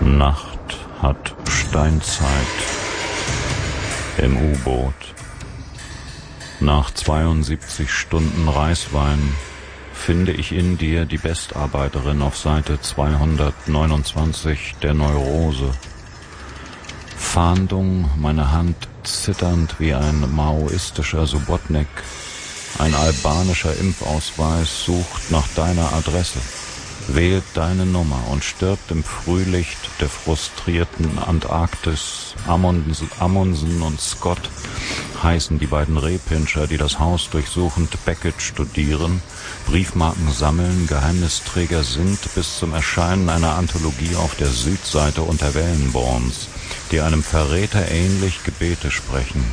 Nacht hat Steinzeit im U-Boot. Nach 72 Stunden Reiswein finde ich in dir die Bestarbeiterin auf Seite 229 der Neurose. Fahndung, meine Hand zitternd wie ein maoistischer Subotnik. Ein albanischer Impfausweis sucht nach deiner Adresse, wählt deine Nummer und stirbt im Frühlicht der frustrierten Antarktis. Amundsen und Scott heißen die beiden Rehpinscher, die das Haus durchsuchend Beckett studieren, Briefmarken sammeln, Geheimnisträger sind bis zum Erscheinen einer Anthologie auf der Südseite unter Wellenborns, die einem Verräter ähnlich Gebete sprechen.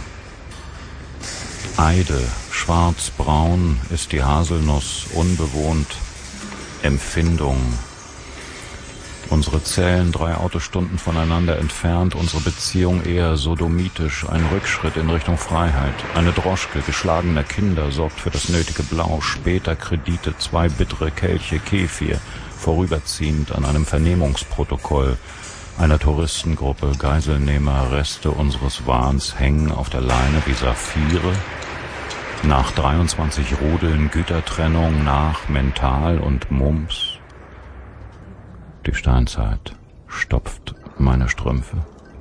Eide, schwarzbraun ist die Haselnuss, unbewohnt, Empfindung. Unsere Zellen 3 Autostunden voneinander entfernt, unsere Beziehung eher sodomitisch, ein Rückschritt in Richtung Freiheit. Eine Droschke geschlagener Kinder sorgt für das nötige Blau, später Kredite, 2 bittere Kelche Kefir, vorüberziehend an einem Vernehmungsprotokoll einer Touristengruppe, Geiselnehmer, Reste unseres Wahns hängen auf der Leine wie Saphire. Nach 23 Rudeln Gütertrennung, nach Mental und Mumps. Die Steinzeit stopft meine Strümpfe.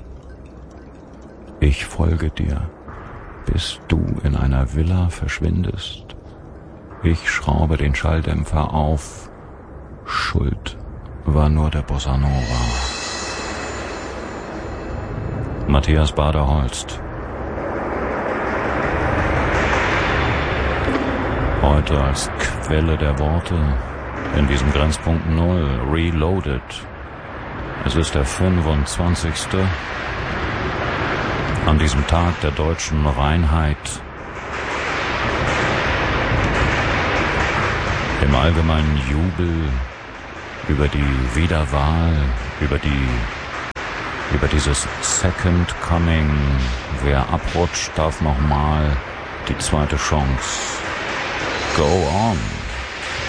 Ich folge dir, bis du in einer Villa verschwindest. Ich schraube den Schalldämpfer auf. Schuld war nur der Bossa Nova. Matthias Bader-Holst. Heute als Quelle der Worte in diesem Grenzpunkt 0, Reloaded. Es ist der 25. an diesem Tag der deutschen Reinheit. Im allgemeinen Jubel über die Wiederwahl, über dieses Second Coming. Wer abrutscht, darf nochmal die zweite Chance. Go on.